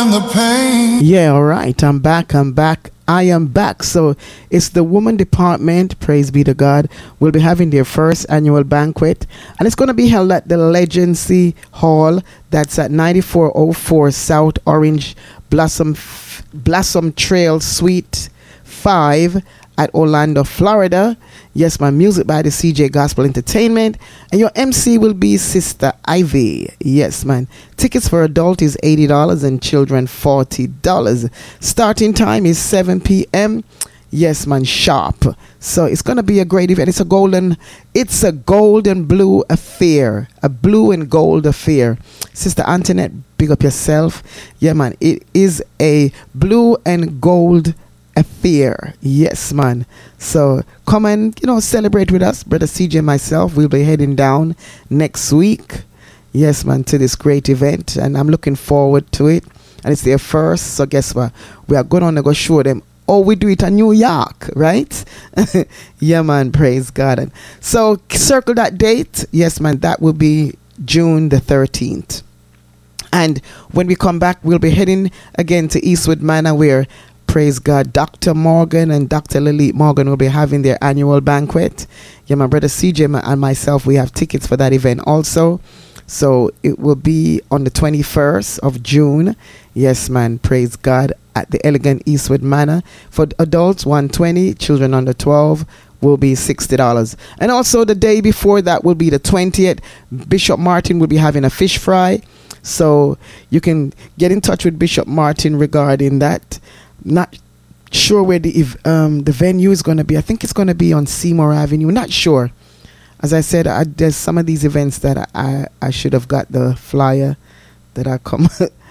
and the pain. Yeah, all right. I'm back. I am back. So it's the woman department, praise be to God, will be having their first annual banquet. And it's going to be held at the Legacy Hall. That's at 9404 South Orange Blossom Trail Suite 5 at Orlando, Florida. Yes, my music by the CJ Gospel Entertainment. And your MC will be Sister Ivy. Yes, man. Tickets for adult is $80 and children $40. Starting time is 7 p.m. Yes, man, sharp. So it's going to be a great event. It's a gold and blue affair. A blue and gold affair. Sister Antoinette, big up yourself. Yeah, man. It is a blue and gold affair. Yes, man. So come and celebrate with us. Brother CJ and myself, we'll be heading down next week. Yes, man, to this great event, and I'm looking forward to it. And it's their first, so guess what? We are going to go show them. Oh, we do it in New York, right? Yeah, man, praise God. And so circle that date. Yes, man, that will be June the 13th. And when we come back, we'll be heading again to Eastwood Manor, where praise God, Dr. Morgan and Dr. Lily Morgan will be having their annual banquet. Yeah, my brother CJ and myself, we have tickets for that event also. So it will be on the 21st of June. Yes, man, praise God, at the Elegant Eastwood Manor. For adults, $120, children under 12 will be $60. And also the day before that will be the 20th. Bishop Martin will be having a fish fry. So you can get in touch with Bishop Martin regarding that. Not sure where the venue is going to be. I think it's going to be on Seymour Avenue. Not sure. As I said, there's some of these events that I should have got the flyer that I come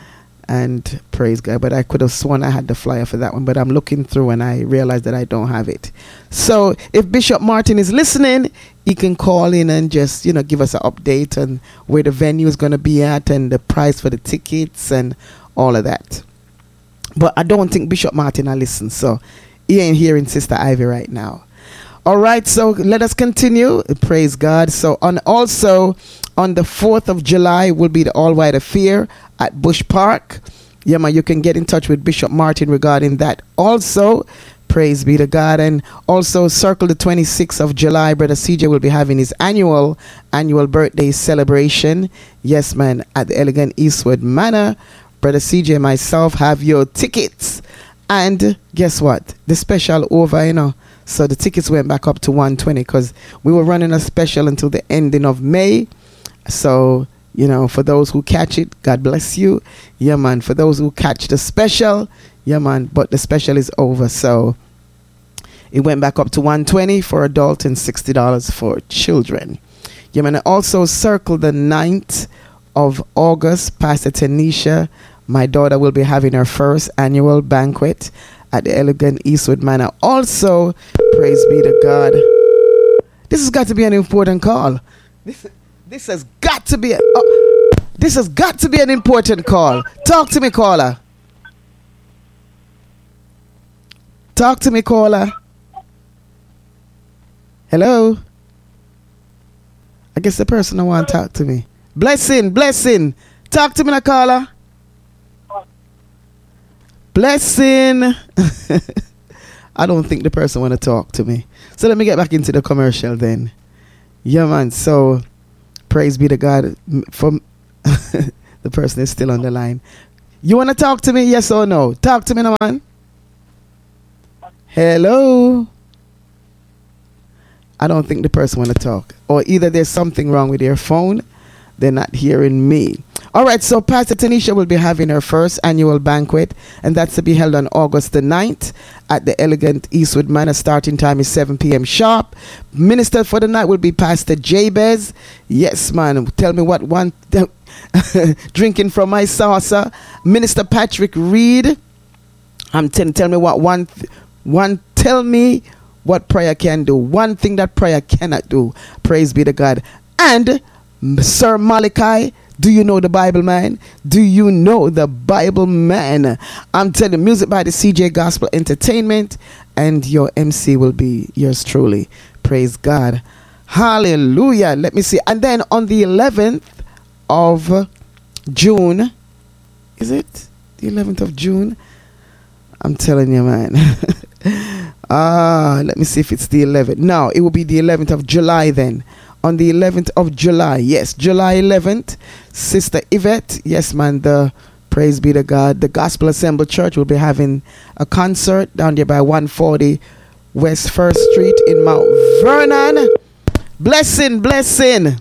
and praise God. But I could have sworn I had the flyer for that one. But I'm looking through and I realized that I don't have it. So if Bishop Martin is listening, he can call in and just, give us an update on where the venue is going to be at and the price for the tickets and all of that. But I don't think Bishop Martin will listen, so he ain't hearing Sister Ivy right now. All right, so let us continue. Praise God. So also on the 4th of July will be the All White Affair at Bush Park. Yeah, man, you can get in touch with Bishop Martin regarding that also. Praise be to God. And also circle the 26th of July. Brother CJ will be having his annual birthday celebration. Yes, man, at the Elegant Eastwood Manor. Brother CJ and myself have your tickets. And guess what? The special over, So the tickets went back up to $120 because we were running a special until the ending of May. So, for those who catch it, God bless you. Yeah, man. For those who catch the special, yeah, man. But the special is over. So it went back up to $120 for adult and $60 for children. Yeah, man. Also circle the 9th of August, Pastor Tanisha, my daughter, will be having her first annual banquet at the Elegant Eastwood Manor. Also, praise be to God. This has got to be an important call. This has got to be an important call. Talk to me, caller. Talk to me, caller. Hello. I guess the person don't want to talk to me. Blessing. Talk to me, na caller. Blessing. I don't think the person want to talk to me. So let me get back into the commercial then. Yeah, man. So praise be to God. From the person is still on the line. You want to talk to me? Yes or no? Talk to me, no, man. Hello. I don't think the person want to talk. Or either there's something wrong with their phone. They're not hearing me. All right, so Pastor Tanisha will be having her first annual banquet, and that's to be held on August the 9th at the Elegant Eastwood Manor. Starting time is 7 p.m. sharp. Minister for the night will be Pastor Jabez. Yes, man. Tell me what one... drinking from my saucer. Minister Patrick Reed. Tell me what one... Tell me what prayer can do. One thing that prayer cannot do. Praise be to God. And Sir Malachi, do you know the Bible man? Do you know the Bible man? I'm telling you, music by the CJ Gospel Entertainment, and your MC will be yours truly. Praise God. Hallelujah. Let me see. And then on the 11th of June, is it? The 11th of June. I'm telling you, man. Let me see if it's the 11th. No, it will be the 11th of July then. On the 11th of July. Yes, July 11th. Sister Yvette. Yes, man. Praise be to God. The Gospel Assembly Church will be having a concert down there by 140 West 1st Street in Mount Vernon. Blessing. Blessing,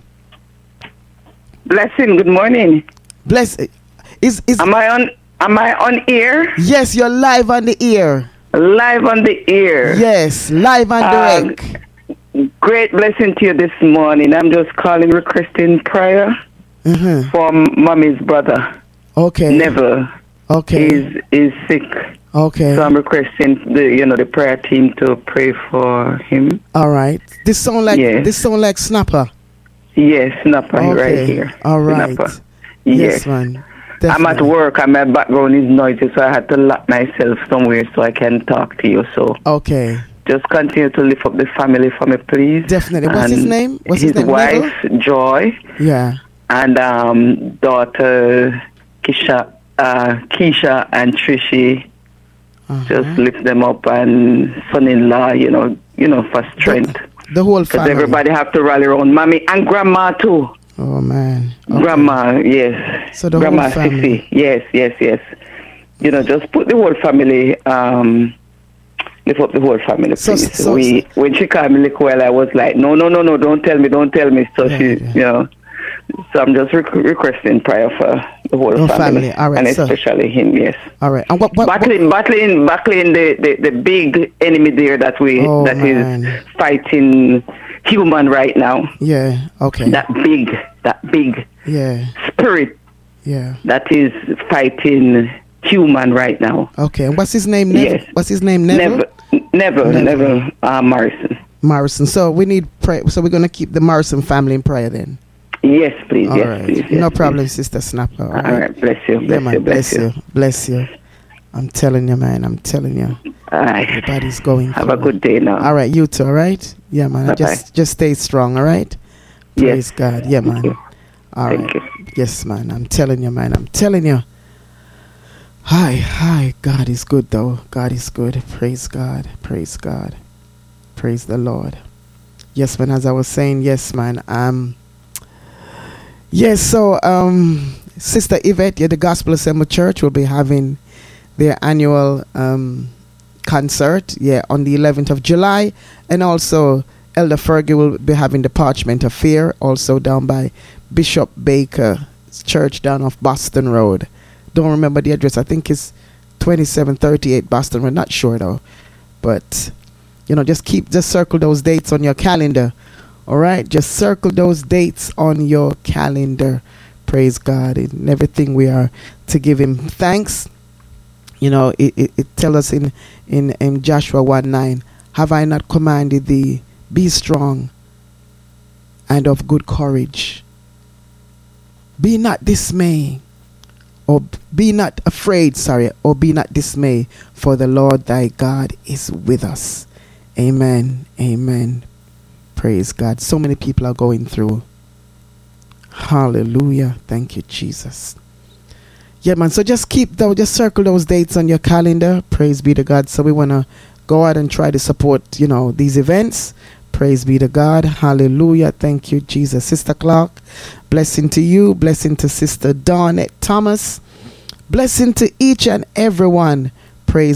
good morning. Bless. Am I on air? Yes, you're live on the air. Live on the air. Yes, live and direct. Great blessing to you this morning. I'm just calling, requesting prayer for Mommy's brother. Okay. Neville. Okay. Is sick. Okay. So I'm requesting the prayer team to pray for him. All right. This sound like Snapper. Yes, Snapper right here. All right. Snapper. Yes, man. Definitely. I'm at work and my background is noisy, so I had to lock myself somewhere so I can talk to you. So okay. Just continue to lift up the family for me, please. Definitely. What's his name? His wife, Joy. Yeah. And daughter Keisha and Trishi. Just lift them up, and son-in-law, for strength. The whole family. Because everybody have to rally around Mommy and Grandma too. Oh man. Okay. Grandma, yes. So the Grandma whole family. Sissy. Yes. Just put the whole family, lift up the whole family, please. So when she called me Liquel, I was like, no, don't tell me. So so I'm just requesting prayer for the whole family. All right, and especially him, yes. All right. And battling the big enemy there that is fighting human right now. Yeah, okay. That big spirit that is fighting human right now. Okay. And what's his name? Yes. What's his name? Neville Morrison. So we need prayer. So we're going to keep the Morrison family in prayer then. Yes, please. All yes, right. please. No yes, problem, please. Sister Snapper. All right. Bless you. Bless you. I'm telling you, man. I'm telling you. All right. Everybody's going. Have a good day now. All right. You too. All right. Yeah, man. Just stay strong. All right. Praise God. Yeah, man. All right. Yes, man. I'm telling you, man. I'm telling you. Hi. God is good, though. God is good. Praise God. Praise God. Praise the Lord. Yes, man. As I was saying, yes, man. Yes, so Sister Yvette, the Gospel Assembly Church will be having their annual concert, on the 11th of July, and also Elder Fergie will be having the Parchment Affair, also down by Bishop Baker's Church down off Boston Road. Don't remember the address. I think it's 2738 Boston Road. Not sure though, but just circle those dates on your calendar. All right, just circle those dates on your calendar. Praise God. In everything we are to give him thanks. It tells us in Joshua 1:9, have I not commanded thee, be strong and of good courage. Be not dismayed, or be not afraid, or be not dismayed, for the Lord thy God is with us. Amen. Amen. Praise God. So many people are going through. Hallelujah. Thank you, Jesus. Yeah, man. So just just circle those dates on your calendar. Praise be to God. So we want to go out and try to support, these events. Praise be to God. Hallelujah. Thank you, Jesus. Sister Clark, blessing to you. Blessing to Sister Dawnette Thomas. Blessing to each and everyone.